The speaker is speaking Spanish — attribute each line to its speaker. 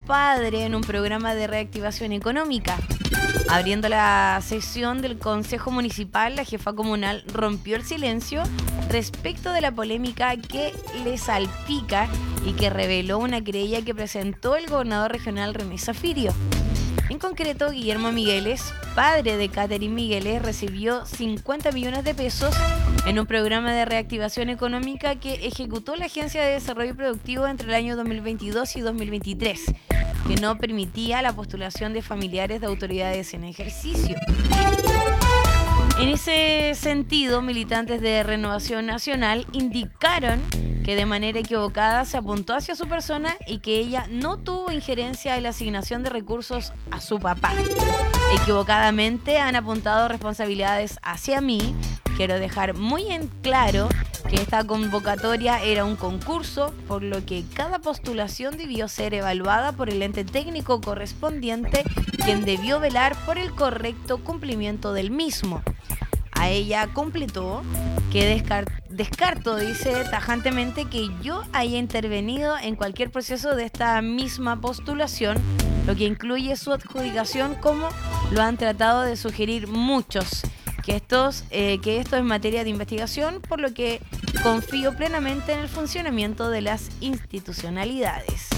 Speaker 1: padre en un programa de reactivación económica. Abriendo la sesión del Consejo Municipal, la jefa comunal rompió el silencio respecto de la polémica que le salpica y que reveló una querella que presentó el gobernador regional René Zafirio. En concreto, Guillermo Migueles, padre de Catherine Migueles, recibió 50 millones de pesos en un programa de reactivación económica que ejecutó la Agencia de Desarrollo Productivo entre el año 2022 y 2023, que no permitía la postulación de familiares de autoridades en ejercicio. En ese sentido, militantes de Renovación Nacional indicaron que de manera equivocada se apuntó hacia su persona y que ella no tuvo injerencia en la asignación de recursos a su papá. Equivocadamente han apuntado responsabilidades hacia mí. Quiero dejar muy en claro que esta convocatoria era un concurso, por lo que cada postulación debió ser evaluada por el ente técnico correspondiente, quien debió velar por el correcto cumplimiento del mismo. A ella completó que descarto, dice tajantemente, que yo haya intervenido en cualquier proceso de esta misma postulación, lo que incluye su adjudicación, como lo han tratado de sugerir muchos, que esto es materia de investigación, por lo que confío plenamente en el funcionamiento de las institucionalidades.